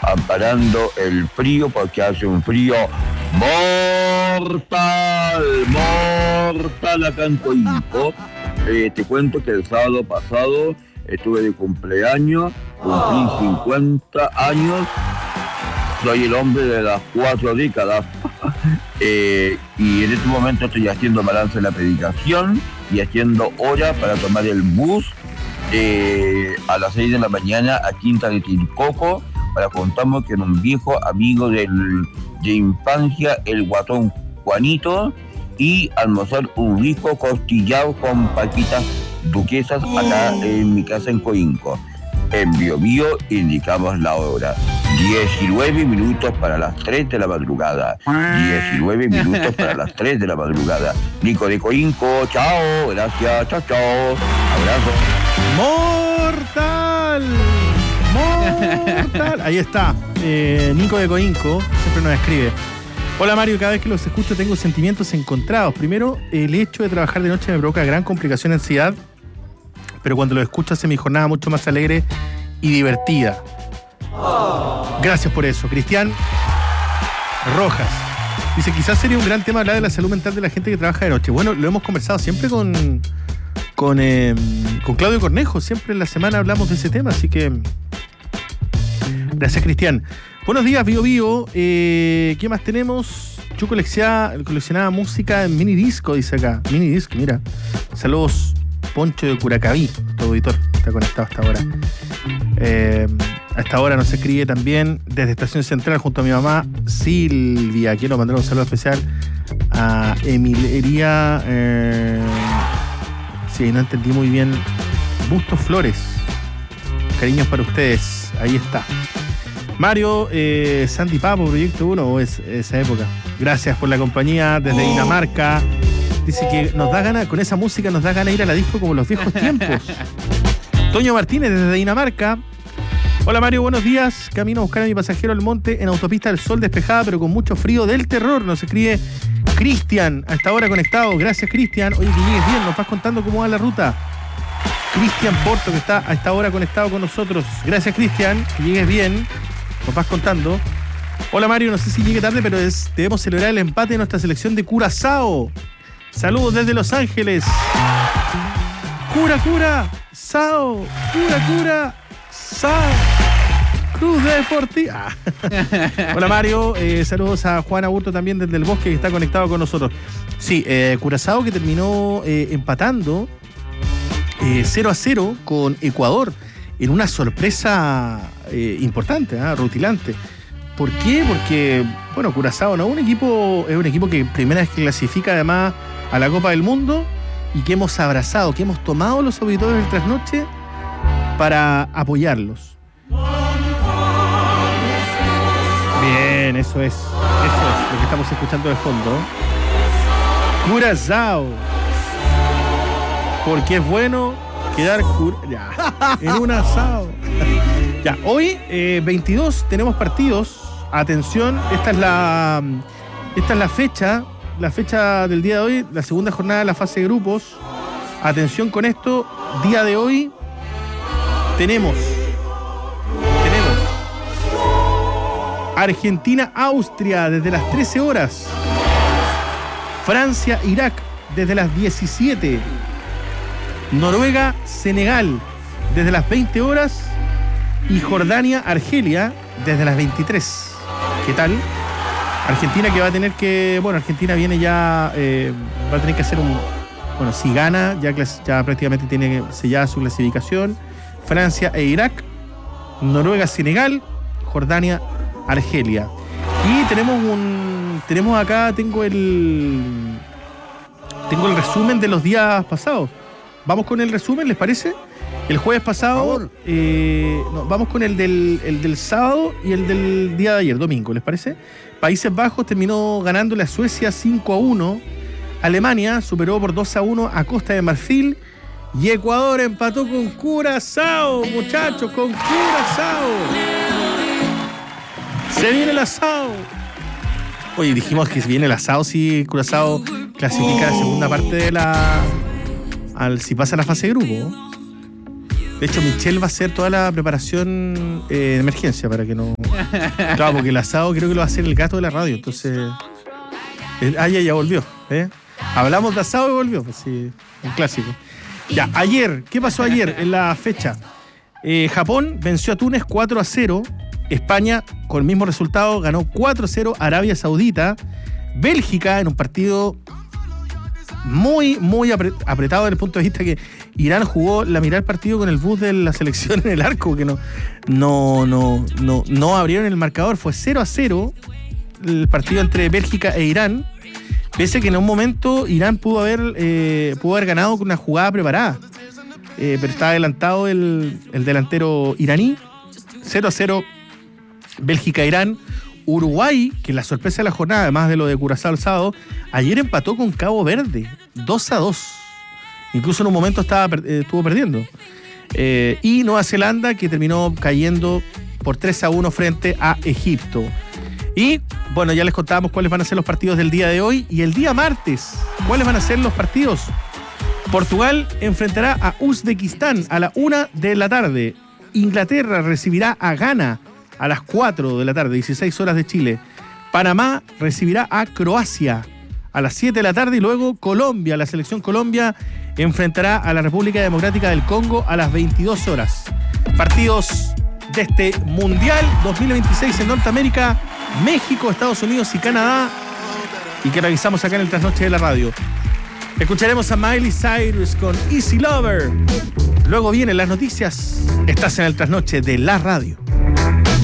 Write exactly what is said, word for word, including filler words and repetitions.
amparando el frío, porque hace un frío mortal, mortal acá en Coinco. Eh, te cuento que el sábado pasado estuve de cumpleaños, cumplí cincuenta años, soy el hombre de las cuatro décadas. eh, y en este momento estoy haciendo balance de la predicación y haciendo horas para tomar el bus eh, a las seis de la mañana a Quinta de Tilcoco, para contarnos con un viejo amigo del, de infancia, el guatón Juanito, y almorzar un rico costillado con paquitas duquesas acá en mi casa en Coinco. En Bio Bio indicamos la hora. diecinueve minutos para las tres de la madrugada. diecinueve minutos para las tres de la madrugada. Nico de Coinco, chao, gracias, chao, chao. Abrazo. ¡Mortal! ¡Mortal! Ahí está. Eh, Nico de Coinco siempre nos escribe. Hola Mario, cada vez que los escucho tengo sentimientos encontrados. Primero, el hecho de trabajar de noche me provoca gran complicación y ansiedad, pero cuando lo escucho hace mi jornada mucho más alegre y divertida. Gracias por eso. Cristian Rojas dice, quizás sería un gran tema hablar de la salud mental de la gente que trabaja de noche. Bueno, lo hemos conversado siempre con con, eh, con Claudio Cornejo, siempre en la semana hablamos de ese tema, así que gracias, Cristian. Buenos días, Bio Bio. Eh, ¿Qué más tenemos? Yo coleccionaba, coleccionaba música en mini disco, dice acá. Mini disco, mira. Saludos, Poncho de Curacaví, tu auditor, está conectado hasta ahora. Eh, a esta hora nos escribe también desde Estación Central junto a mi mamá Silvia. Quiero mandar un saludo especial a Emilería. Eh, sí, no entendí muy bien. Bustos Flores. Cariños para ustedes. Ahí está. Mario, eh, Sandy Papo, Proyecto uno, o es esa época. Gracias por la compañía desde Dinamarca. Dice que nos da ganas, con esa música nos da ganas de ir a la disco como los viejos tiempos. Toño Martínez desde Dinamarca. Hola Mario, buenos días. Camino a buscar a mi pasajero al monte en autopista del Sol despejada, pero con mucho frío del terror. Nos escribe Cristian, a esta hora conectado. Gracias, Cristian. Oye, que llegues bien, nos vas contando cómo va la ruta. Cristian Porto, que está a esta hora conectado con nosotros. Gracias, Cristian, que llegues bien. Nos vas contando. Hola Mario, no sé si llegue tarde, pero es, debemos celebrar el empate de nuestra selección de Curazao. Saludos desde Los Ángeles. Cura, cura, Sao, cura, cura, Sao. Cruz Deportiva. Hola Mario, eh, saludos a Juan Aburto también desde el Bosque, que está conectado con nosotros. Sí, eh, Curazao que terminó eh, empatando eh, cero a cero con Ecuador en una sorpresa eh, importante, ¿eh? rutilante. ¿Por qué? Porque, bueno, Curazao no es un equipo, es un equipo que primera vez que clasifica además a la Copa del Mundo y que hemos abrazado, que hemos tomado los auditores del Trasnoche para apoyarlos. Bien, eso es, eso es lo que estamos escuchando de fondo. Curazao, porque es bueno quedar cur... ya, en un asado. Ya, hoy eh, veintidós tenemos partidos. Atención, esta es la esta es la fecha, la fecha del día de hoy, la segunda jornada de la fase de grupos. Atención con esto, día de hoy tenemos tenemos Argentina-Austria desde las trece horas. Francia-Irak desde las diecisiete. Noruega-Senegal desde las veinte horas. Y Jordania-Argelia desde las veintitrés. ¿Qué tal? Argentina que va a tener que... Bueno, Argentina viene ya... Eh, va a tener que hacer un... Bueno, si gana, ya, ya prácticamente tiene sellada su clasificación. Francia e Irak. Noruega-Senegal. Jordania-Argelia. Y tenemos un... Tenemos acá, tengo el... Tengo el resumen de los días pasados. Vamos con el resumen, ¿les parece? El jueves pasado, eh, no, vamos con el del, el del sábado y el del día de ayer, domingo, ¿les parece? Países Bajos terminó ganándole a Suecia cinco a uno. Alemania superó por dos a uno a Costa de Marfil. Y Ecuador empató con Curazao, muchachos, con Curazao. Se viene el asado. Oye, dijimos que se viene el asado si Curazao clasifica la segunda parte de la... Al, si pasa la fase de grupo. De hecho, Michelle va a hacer toda la preparación eh, de emergencia para que no... Claro, porque el asado creo que lo va a hacer el gato de la radio, entonces... Eh, ah, ya, ya volvió, ¿eh? Hablamos de asado y volvió, pues sí, un clásico. Ya, ayer, ¿qué pasó ayer en la fecha? Eh, Japón venció a Túnez cuatro a cero. España, con el mismo resultado, ganó cuatro a cero a Arabia Saudita. Bélgica, en un partido muy, muy apretado desde el punto de vista que Irán jugó la mitad del partido con el bus de la selección en el arco, que no, no, no, no, no abrieron el marcador. Fue cero a cero el partido entre Bélgica e Irán. Pese a que en un momento Irán pudo haber, eh, pudo haber ganado con una jugada preparada. Eh, pero estaba adelantado el, el delantero iraní. cero a cero Bélgica-Irán. Uruguay, que es la sorpresa de la jornada, además de lo de Curazao el sábado, ayer empató con Cabo Verde, dos a dos. Incluso en un momento estaba, eh, estuvo perdiendo. Eh, y Nueva Zelanda, que terminó cayendo por tres a uno frente a Egipto. Y, bueno, ya les contábamos cuáles van a ser los partidos del día de hoy. Y el día martes, ¿cuáles van a ser los partidos? Portugal enfrentará a Uzbekistán a la una de la tarde. Inglaterra recibirá a Ghana a las cuatro de la tarde, dieciséis horas de Chile. Panamá recibirá a Croacia a las siete de la tarde. Y luego Colombia, la selección Colombia, enfrentará a la República Democrática del Congo a las veintidós horas. Partidos de este Mundial dos mil veintiséis en Norteamérica, México, Estados Unidos y Canadá, y que revisamos acá en el Trasnoche de la Radio. Escucharemos a Miley Cyrus con Easy Lover. Luego vienen las noticias. Estás en el Trasnoche de la Radio.